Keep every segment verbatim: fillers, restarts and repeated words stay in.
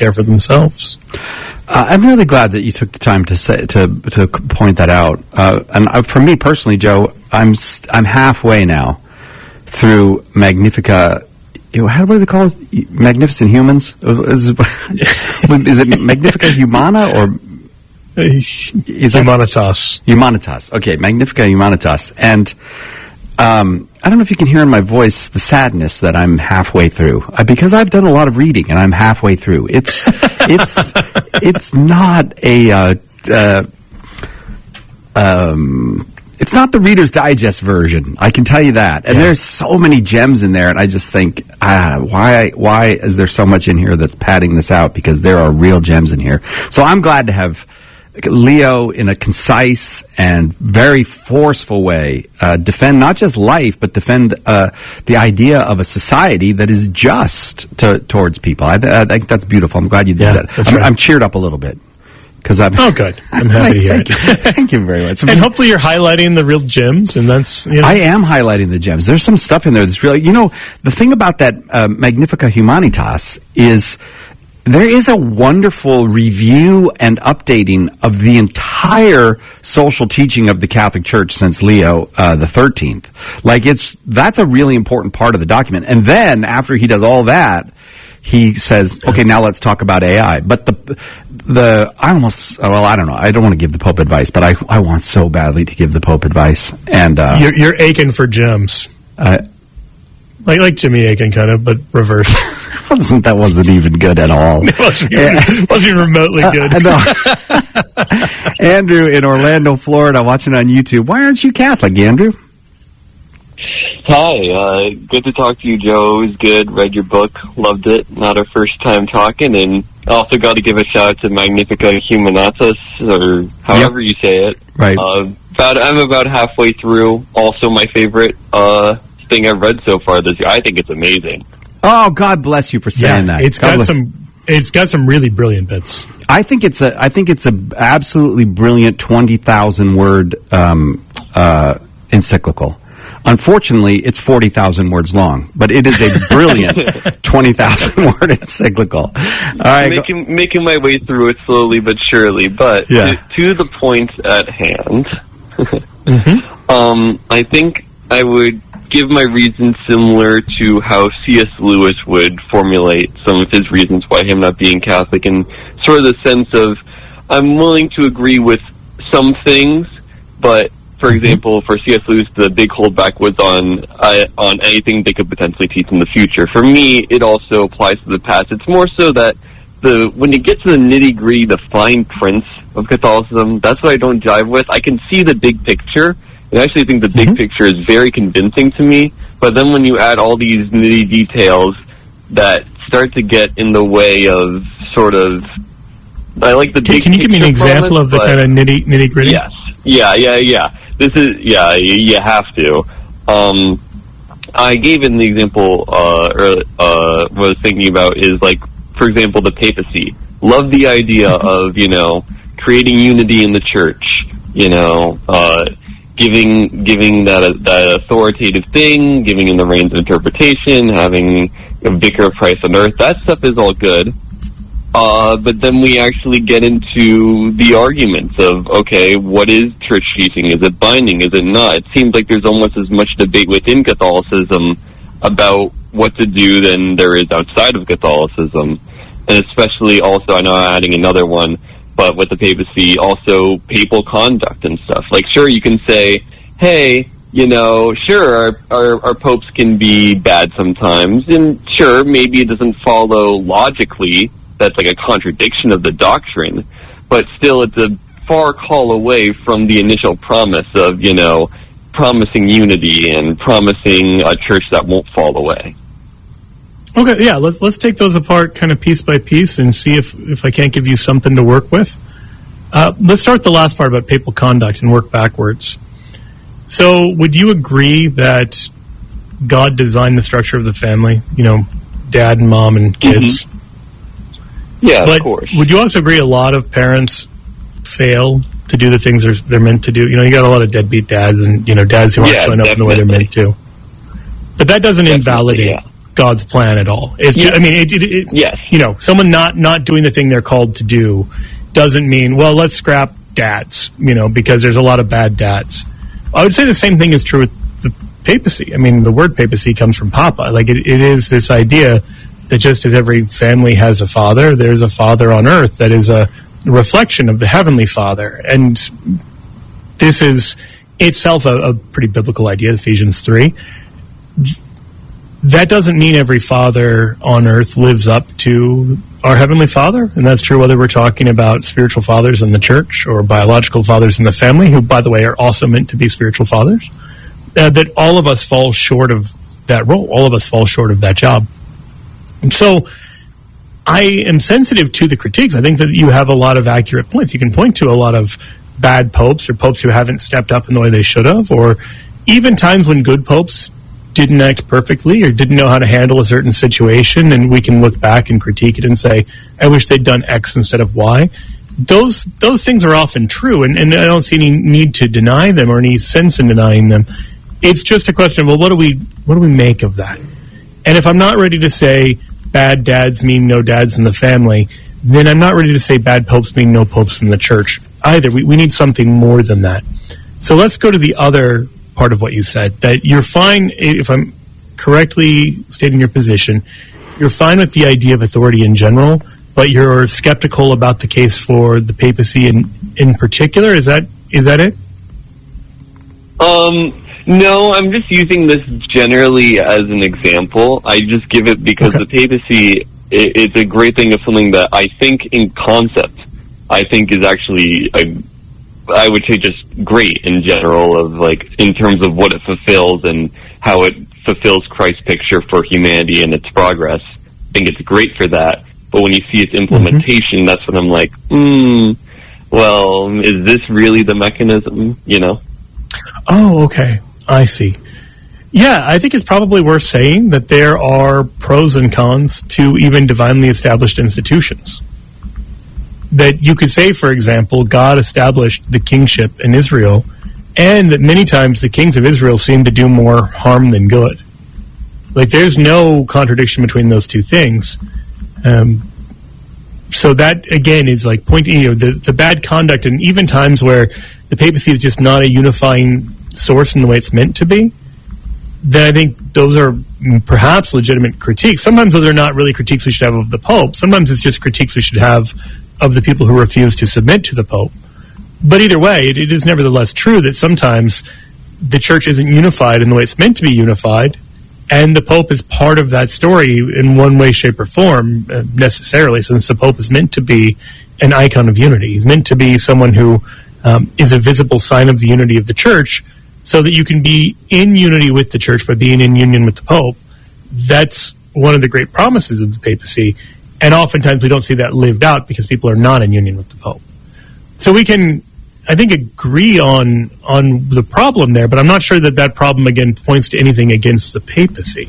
care for themselves. Uh, I'm really glad that you took the time to say, to to point that out. Uh, and uh, for me personally, Joe, I'm st- I'm halfway now through Magnifica. How was it called? Magnificent Humans? Is, is it Magnifica Humana or is Humanitas? Humanitas. Okay, Magnifica Humanitas. And um, I don't know if you can hear in my voice the sadness that I'm halfway through, uh, because I've done a lot of reading and I'm halfway through. It's it's it's not a uh, uh, um. It's not the Reader's Digest version, I can tell you that. And yeah. There's so many gems in there, and I just think, ah, why why is there so much in here that's padding this out? Because there are real gems in here. So I'm glad to have Leo, in a concise and very forceful way, uh, defend not just life, but defend uh, the idea of a society that is just to, towards people. I, I think that's beautiful. I'm glad you did yeah, that. I'm, right. I'm cheered up a little bit. Cause I'm oh, good. I'm happy to hear thank it. You. Thank you very much. And hopefully you're highlighting the real gems, and that's, you know. I am highlighting the gems. There's some stuff in there that's really, you know, the thing about that uh, Magnifica Humanitas is there is a wonderful review and updating of the entire social teaching of the Catholic Church since Leo uh, the thirteenth. Like, it's, that's a really important part of the document. And then, after he does all that, he says, okay, now let's talk about A I. But the, the, I almost, well, I don't know. I don't want to give the Pope advice, but I, I want so badly to give the Pope advice. And, uh, you're, you're aching for gems. Uh, like, like Jimmy Aiken, kind of, but reverse. wasn't, that wasn't even good at all. It wasn't, even, wasn't even remotely good. Uh, Andrew in Orlando, Florida, watching on YouTube. Why aren't you Catholic, Andrew? Hi, uh, good to talk to you, Joe. It was good. Read your book. Loved it. Not our first time talking. And also got to give a shout out to Magnifica Humanitas, or however yep. you say it. Right. Uh, about, I'm about halfway through. Also my favorite uh, thing I've read so far this year. I think it's amazing. Oh, God bless you for saying yeah, that. It's God got bless. some... It's got some really brilliant bits. I think it's a. I think it's a absolutely brilliant twenty thousand word um, uh, encyclical. Unfortunately, it's forty thousand words long, but it is a brilliant twenty thousand word encyclical. All right, making, go- making my way through it slowly but surely, but yeah. to, to the point at hand, mm-hmm. um, I think I would give my reasons similar to how C S Lewis would formulate some of his reasons why him not being Catholic, and sort of the sense of, I'm willing to agree with some things, but for example, for C S Lewis, the big holdback was on uh, on anything they could potentially teach in the future. For me, it also applies to the past. It's more so that the when you get to the nitty-gritty, the fine prints of Catholicism, that's what I don't jive with. I can see the big picture, and I actually think the big mm-hmm. picture is very convincing to me. But then when you add all these nitty details that start to get in the way of sort of, I like the can, big Can you give me an example it, of the kind of nitty nitty gritty? Yes. Yeah, yeah, yeah. This is, yeah, you have to. Um, I gave an example, uh, early, uh, what I was thinking about is, like, for example, the papacy. Love the idea of, you know, creating unity in the church, you know, uh, giving, giving that, that authoritative thing, giving in the reins of interpretation, having a vicar of Christ on earth. That stuff is all good. Uh, but then we actually get into the arguments of, okay, what is church teaching? Is it binding? Is it not? It seems like there's almost as much debate within Catholicism about what to do than there is outside of Catholicism. And especially also, I know I'm adding another one, but with the papacy, also papal conduct and stuff. Like, sure, you can say, hey, you know, sure, our, our, our popes can be bad sometimes, and sure, maybe it doesn't follow logically. That's like a contradiction of the doctrine, but still it's a far call away from the initial promise of, you know, promising unity and promising a church that won't fall away. Okay, yeah, let's let's take those apart kind of piece by piece and see if, if I can't give you something to work with. Uh, let's start with the last part about papal conduct and work backwards. So would you agree that God designed the structure of the family, you know, dad and mom and kids? Mm-hmm. Yeah, but of course. Would you also agree a lot of parents fail to do the things they're, they're meant to do? You know, you got a lot of deadbeat dads and, you know, dads who aren't yeah, showing up in the way they're meant to. But that doesn't definitely, invalidate yeah. God's plan at all. It's Yeah. just, I mean, it, it, it, Yes. you know, someone not, not doing the thing they're called to do doesn't mean, well, let's scrap dads, you know, because there's a lot of bad dads. I would say the same thing is true with the papacy. I mean, the word papacy comes from papa. Like, it, it is this idea that just as every family has a father, there's a father on earth that is a reflection of the heavenly Father. And this is itself a, a pretty biblical idea, Ephesians three. That doesn't mean every father on earth lives up to our Heavenly Father, and that's true whether we're talking about spiritual fathers in the church or biological fathers in the family, who, by the way, are also meant to be spiritual fathers, uh, that all of us fall short of that role. All of us fall short of that job. And so I am sensitive to the critiques. I think that you have a lot of accurate points. You can point to a lot of bad popes or popes who haven't stepped up in the way they should have, or even times when good popes didn't act perfectly or didn't know how to handle a certain situation, and we can look back and critique it and say, I wish they'd done X instead of Y. Those those things are often true, and, and I don't see any need to deny them or any sense in denying them. It's just a question of, well, what do we what do we make of that? And if I'm not ready to say bad dads mean no dads in the family, then I'm not ready to say bad popes mean no popes in the church either. We, we need something more than that. So let's go to the other part of what you said, that you're fine, if I'm correctly stating your position, you're fine with the idea of authority in general, but you're skeptical about the case for the papacy in, in particular. Is that is that it? Um, no, I'm just using this generally as an example. I just give it because Okay. the papacy it, it's a great thing of something that I think in concept, I think is actually a I would say just great in general, of like in terms of what it fulfills and how it fulfills Christ's picture for humanity and its progress. I think it's great for that. But when you see its implementation, mm-hmm. that's when I'm like, hmm, well, is this really the mechanism, you know? Oh, okay. I see. Yeah, I think it's probably worth saying that there are pros and cons to even divinely established institutions. That you could say, for example, God established the kingship in Israel, and that many times the kings of Israel seem to do more harm than good. Like, there's no contradiction between those two things. Um, so that, again, is like pointing, you know, the, the bad conduct, and even times where the papacy is just not a unifying source in the way it's meant to be, then I think those are perhaps legitimate critiques. Sometimes those are not really critiques we should have of the Pope. Sometimes it's just critiques we should have of the people who refuse to submit to the Pope. But either way, it, it is nevertheless true that sometimes the Church isn't unified in the way it's meant to be unified, and the Pope is part of that story in one way, shape, or form, uh, necessarily, since the Pope is meant to be an icon of unity. He's meant to be someone who um, is a visible sign of the unity of the Church, so that you can be in unity with the Church by being in union with the Pope. That's one of the great promises of the papacy. And oftentimes we don't see that lived out because people are not in union with the Pope. So we can, I think, agree on on the problem there, but I'm not sure that that problem, again, points to anything against the papacy.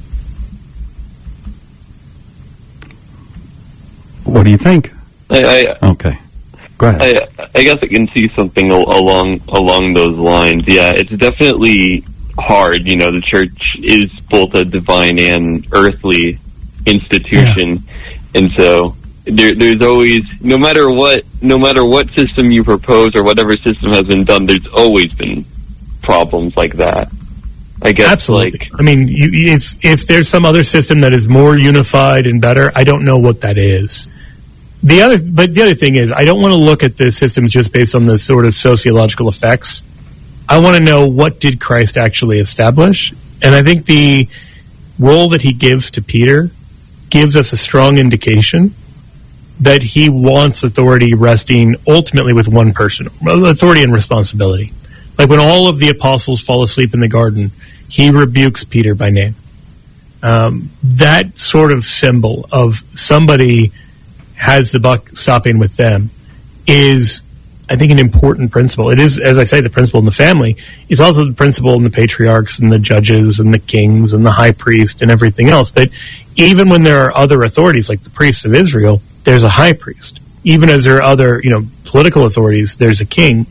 What do you think? I, I, okay. Go ahead. I, I guess I can see something al- along along those lines. Yeah, it's definitely hard. You know, the Church is both a divine and earthly institution. Yeah. And so there, there's always, no matter what, no matter what system you propose or whatever system has been done, there's always been problems like that. I guess. Absolutely. Like, I mean, you, if if there's some other system that is more unified and better, I don't know what that is. The other, but the other thing is, I don't want to look at the systems just based on the sort of sociological effects. I want to know, what did Christ actually establish? And I think the role that he gives to Peter gives us a strong indication that he wants authority resting ultimately with one person, authority and responsibility. Like when all of the apostles fall asleep in the garden, he rebukes Peter by name. Um, that sort of symbol of somebody has the buck stopping with them is, I think, an important principle. It is, as I say, the principle in the family. It's also the principle in the patriarchs and the judges and the kings and the high priest and everything else, that even when there are other authorities, like the priests of Israel, there's a high priest. Even as there are other, you know, political authorities, there's a king.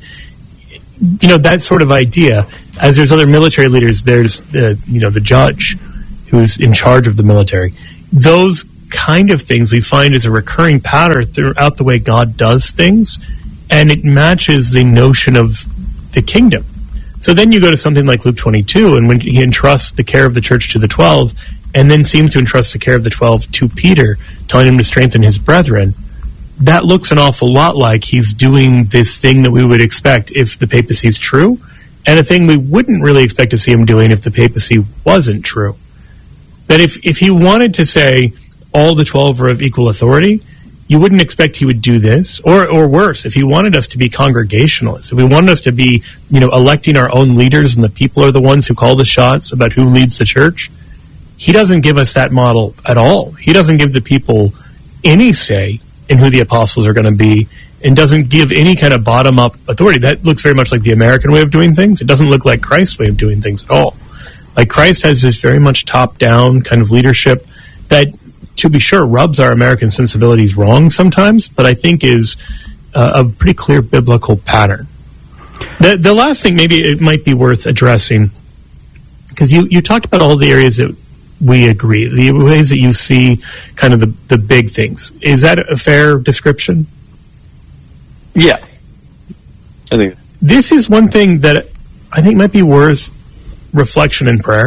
You know, that sort of idea. As there's other military leaders, there's, the, you know, the judge, who's in charge of the military. Those kind of things we find is a recurring pattern throughout the way God does things, and it matches the notion of the kingdom. So then you go to something like Luke twenty-two, and when he entrusts the care of the church to the twelve, and then seems to entrust the care of the twelve to Peter, telling him to strengthen his brethren, that looks an awful lot like he's doing this thing that we would expect if the papacy is true, and a thing we wouldn't really expect to see him doing if the papacy wasn't true. That if, if he wanted to say all the twelve are of equal authority, you wouldn't expect he would do this. Or or worse, if he wanted us to be congregationalists, if we wanted us to be, you know, electing our own leaders and the people are the ones who call the shots about who leads the church, he doesn't give us that model at all. He doesn't give the people any say in who the apostles are going to be, and doesn't give any kind of bottom-up authority. That looks very much like the American way of doing things. It doesn't look like Christ's way of doing things at all. Like, Christ has this very much top-down kind of leadership that, to be sure, rubs our American sensibilities wrong sometimes, but I think is uh, a pretty clear biblical pattern. The, the last thing maybe it might be worth addressing, because you, you talked about all the areas that we agree, the ways that you see kind of the, the big things. Is that a fair description? Yeah. I think this is one thing that I think might be worth reflection and prayer.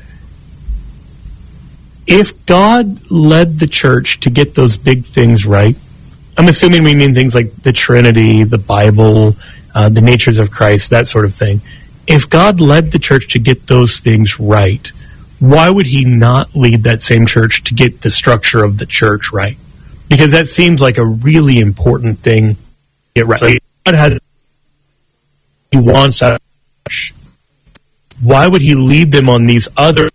If God led the church to get those big things right, I'm assuming we mean things like the Trinity, the Bible, uh, the natures of Christ, that sort of thing. If God led the church to get those things right, why would he not lead that same church to get the structure of the church right? Because that seems like a really important thing to get right. Like, God has, he wants that. Why would he lead them on these other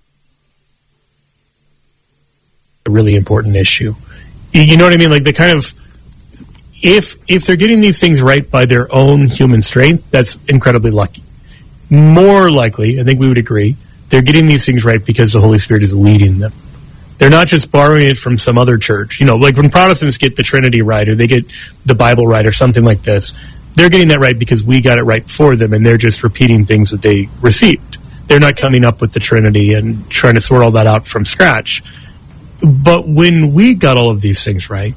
really important issue? You know what I mean? Like, the kind of, if if they're getting these things right by their own human strength, that's incredibly lucky. More likely, I think we would agree, they're getting these things right because the Holy Spirit is leading them. They're not just borrowing it from some other church. You know, like when Protestants get the Trinity right, or they get the Bible right, or something like this, they're getting that right because we got it right for them, and they're just repeating things that they received. They're not coming up with the Trinity and trying to sort all that out from scratch. But when we got all of these things right,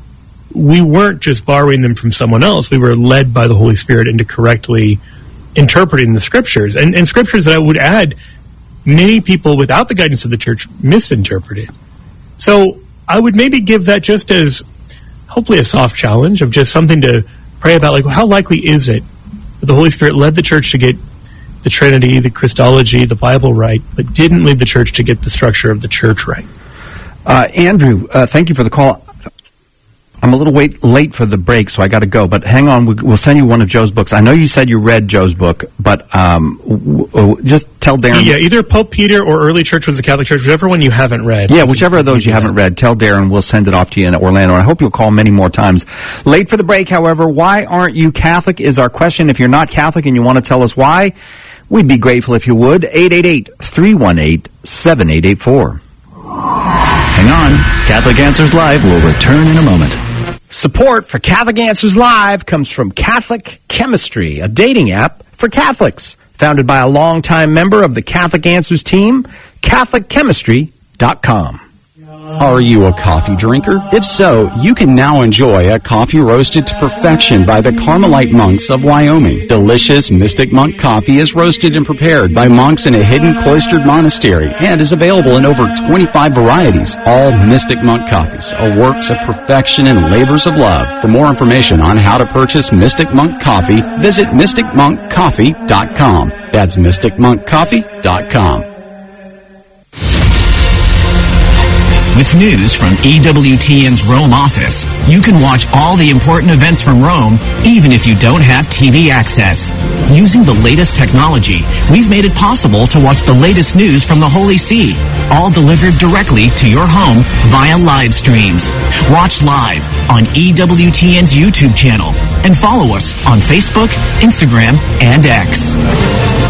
we weren't just borrowing them from someone else. We were led by the Holy Spirit into correctly interpreting the Scriptures. And, and Scriptures that I would add, many people without the guidance of the church misinterpreted. So I would maybe give that just as hopefully a soft challenge of just something to pray about. Like, how likely is it that the Holy Spirit led the church to get the Trinity, the Christology, the Bible right, but didn't lead the church to get the structure of the church right? Uh, Andrew, uh, thank you for the call. I'm a little wait, late for the break, so I got to go. But hang on, we, we'll send you one of Joe's books. I know you said you read Joe's book, but um, w- w- just tell Darren. Yeah, either Pope Peter or Early Church was the Catholic Church, whichever one you haven't read. Yeah, whichever of those you haven't read, tell Darren. We'll send it off to you in Orlando. And I hope you'll call many more times. Late for the break, however, why aren't you Catholic is our question. If you're not Catholic and you want to tell us why, we'd be grateful if you would. eight eight eight, three one eight, seven eight eight four. Hang on. Catholic Answers Live will return in a moment. Support for Catholic Answers Live comes from Catholic Chemistry, a dating app for Catholics. Founded by a longtime member of the Catholic Answers team, Catholic Chemistry dot com. Are you a coffee drinker? If so, you can now enjoy a coffee roasted to perfection by the Carmelite monks of Wyoming. Delicious Mystic Monk coffee is roasted and prepared by monks in a hidden cloistered monastery and is available in over twenty-five varieties. All Mystic Monk coffees are works of perfection and labors of love. For more information on how to purchase Mystic Monk coffee, visit mystic monk coffee dot com. That's mystic monk coffee dot com. With news from E W T N's Rome office, you can watch all the important events from Rome, even if you don't have T V access. Using the latest technology, we've made it possible to watch the latest news from the Holy See, all delivered directly to your home via live streams. Watch live on E W T N's YouTube channel and follow us on Facebook, Instagram, and X.